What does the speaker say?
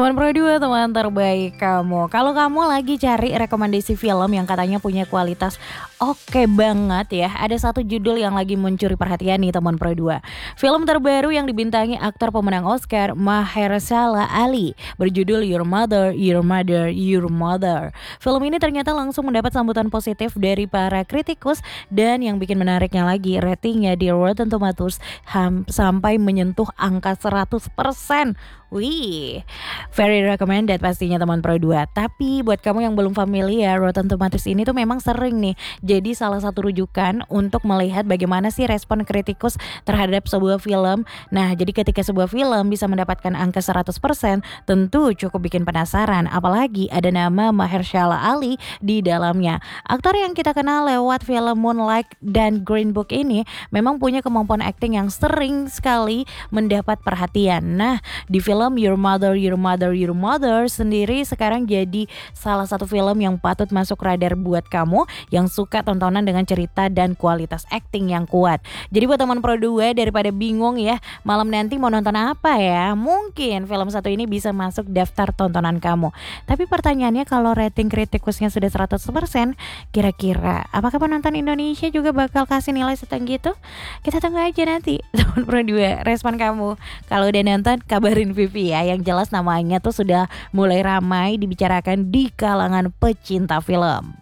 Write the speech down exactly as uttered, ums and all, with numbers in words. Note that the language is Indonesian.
Teman Pro dua, teman terbaik kamu. Kalau kamu lagi cari rekomendasi film yang katanya punya kualitas oke banget ya, ada satu judul yang lagi mencuri perhatian nih teman Pro dua. Film terbaru yang dibintangi aktor pemenang Oscar Mahershala Ali berjudul Your Mother, Your Mother, Your Mother. Film ini ternyata langsung mendapat sambutan positif dari para kritikus, dan yang bikin menariknya lagi, ratingnya di Rotten Tomatoes ham- sampai menyentuh angka seratus persen. Wih, very recommended pastinya teman Pro dua. Tapi buat kamu yang belum familiar, Rotten Tomatoes ini tuh memang sering nih jadi salah satu rujukan untuk melihat bagaimana sih respon kritikus terhadap sebuah film. Nah, jadi ketika sebuah film bisa mendapatkan angka seratus persen, tentu cukup bikin penasaran, apalagi ada nama Mahershala Ali di dalamnya. Aktor yang kita kenal lewat film Moonlight dan Green Book ini memang punya kemampuan akting yang sering sekali mendapat perhatian. Nah, di film Your Mother, Your Mother, Your Mother sendiri sekarang jadi salah satu film yang patut masuk radar buat kamu yang suka tontonan dengan cerita dan kualitas akting yang kuat. Jadi buat teman Pro dua, daripada bingung ya malam nanti mau nonton apa ya, mungkin film satu ini bisa masuk daftar tontonan kamu. Tapi pertanyaannya, kalau rating kritikusnya sudah seratus persen, kira-kira apakah penonton Indonesia juga bakal kasih nilai setinggi itu? Kita tunggu aja nanti teman Pro dua, respon kamu. Kalau udah nonton kabarin Vivi ya, yang jelas namanya tuh sudah mulai ramai dibicarakan di kalangan pecinta film.